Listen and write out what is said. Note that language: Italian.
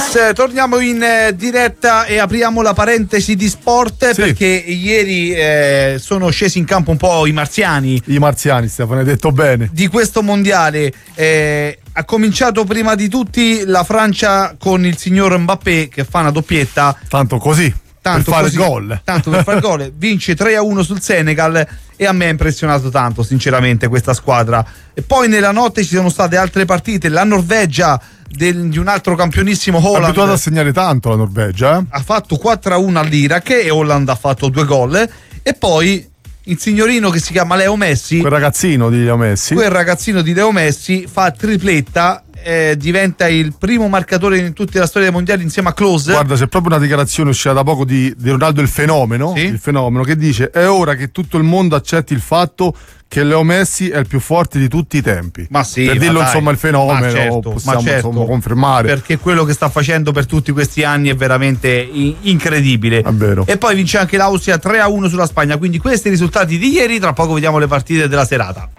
Yes, torniamo in diretta e apriamo la parentesi di sport, sì, perché ieri sono scesi in campo un po' i marziani. I marziani, Stefano, hai detto bene. Di questo mondiale. Ha cominciato prima di tutti la Francia con il signor Mbappé che fa una doppietta. Tanto per fare gol. Tanto per fare gol. Vince 3-1 sul Senegal e a me ha impressionato tanto sinceramente questa squadra. E poi nella notte ci sono state altre partite. La Norvegia di un altro campionissimo Holland, abituato a segnare tanto la Norvegia, ha fatto 4-1 all'Iraq e Holland ha fatto 2 gol. E poi il signorino che si chiama Leo Messi, quel ragazzino di Leo Messi fa tripletta, diventa il primo marcatore in tutta la storia dei mondiali insieme a Klose. Guarda, c'è proprio una dichiarazione uscita da poco di Ronaldo il fenomeno, sì? Il fenomeno, che dice: è ora che tutto il mondo accetti il fatto che Leo Messi è il più forte di tutti i tempi. Ma sì, per dirlo, insomma, il fenomeno, certo, possiamo insomma confermare, perché quello che sta facendo per tutti questi anni è veramente incredibile. È vero. E poi vince anche l'Austria 3-1 sulla Spagna. Quindi questi i risultati di ieri. Tra poco vediamo le partite della serata.